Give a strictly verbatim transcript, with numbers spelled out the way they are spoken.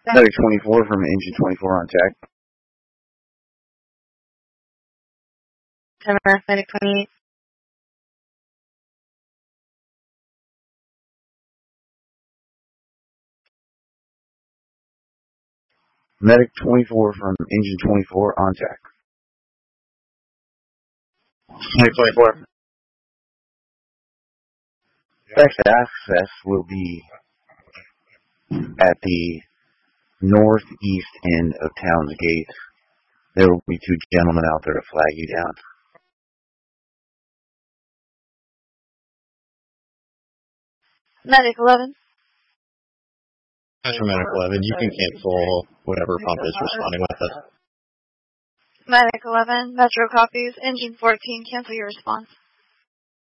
Medic twenty-four from Engine twenty-four on tech. Timber, Medic twenty-eight. Medic twenty-four from Engine twenty-four on tech. Medic twenty-four. Next access will be at the northeast end of Town's Gate. There will be two gentlemen out there to flag you down. Medic eleven. For Medic eleven, you can cancel whatever pump is responding with it. Medic eleven, Metro copies. Engine fourteen, cancel your response.